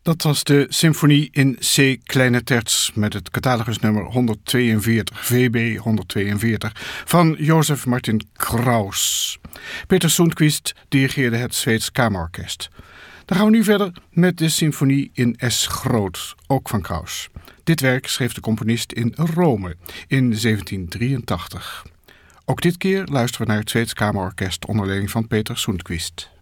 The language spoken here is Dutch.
Dat was de symfonie in C kleine terts met het catalogusnummer 142, VB 142 van Josef Martin Kraus. Peter Sundqvist dirigeerde het Zweeds Kamerorkest. Dan gaan we nu verder met de symfonie in S groot, ook van Kraus. Dit werk schreef de componist in Rome in 1783. Ook dit keer luisteren we naar het Zweeds Kamerorkest onder leiding van Peter Sundqvist.